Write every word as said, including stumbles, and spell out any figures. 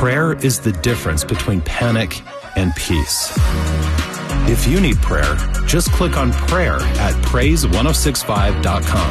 Prayer is the difference between panic and peace. If you need prayer, just click on prayer at praise ten sixty-five dot com.